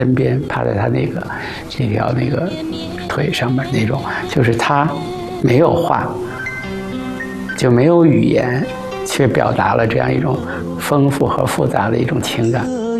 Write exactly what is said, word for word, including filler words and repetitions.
身边，趴在他那个这条那个腿上面那种，就是他没有话，就没有语言，却表达了这样一种丰富和复杂的一种情感。